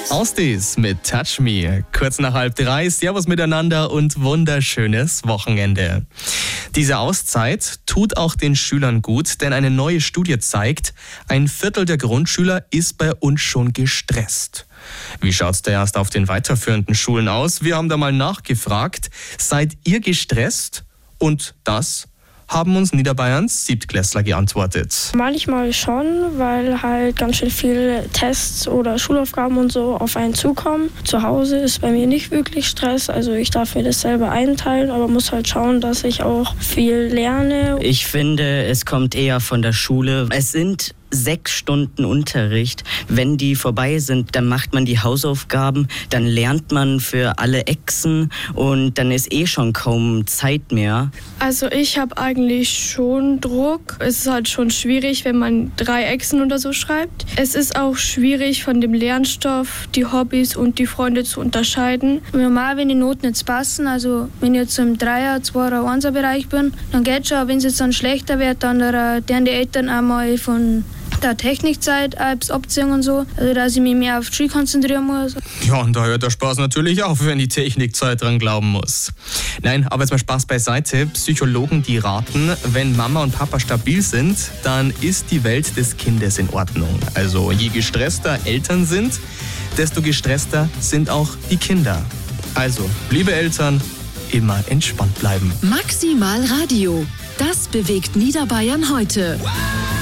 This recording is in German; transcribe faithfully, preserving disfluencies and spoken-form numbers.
Austis mit Touch Me. Kurz nach halb drei, Servus miteinander und wunderschönes Wochenende. Diese Auszeit tut auch den Schülern gut, denn eine neue Studie zeigt, ein Viertel der Grundschüler ist bei uns schon gestresst. Wie schaut's da erst auf den weiterführenden Schulen aus? Wir haben da mal nachgefragt. Seid ihr gestresst? Und das haben uns Niederbayerns Siebtklässler geantwortet. Manchmal schon, weil halt ganz schön viele Tests oder Schulaufgaben und so auf einen zukommen. Zu Hause ist bei mir nicht wirklich Stress, also ich darf mir das selber einteilen, aber muss halt schauen, dass ich auch viel lerne. Ich finde, es kommt eher von der Schule. Es sind sechs Stunden Unterricht. Wenn die vorbei sind, dann macht man die Hausaufgaben, dann lernt man für alle Echsen und dann ist eh schon kaum Zeit mehr. Also ich habe eigentlich schon Druck. Es ist halt schon schwierig, wenn man drei Echsen oder so schreibt. Es ist auch schwierig, von dem Lernstoff die Hobbys und die Freunde zu unterscheiden. Normal, wenn die Noten jetzt passen, also wenn ich jetzt im Dreier-, Zweier-, Einser-Bereich bin, dann geht schon. Wenn es jetzt dann schlechter wird, dann werden die Eltern einmal von der Technikzeit Apps abziehen und so, also dass ich mich mehr auf die Schule konzentrieren muss. Ja, und da hört der Spaß natürlich auf, wenn die Technikzeit dran glauben muss. Nein, aber jetzt mal Spaß beiseite. Psychologen, die raten, wenn Mama und Papa stabil sind, dann ist die Welt des Kindes in Ordnung. Also je gestresster Eltern sind, desto gestresster sind auch die Kinder. Also, liebe Eltern, immer entspannt bleiben. Maximal Radio. Das bewegt Niederbayern heute.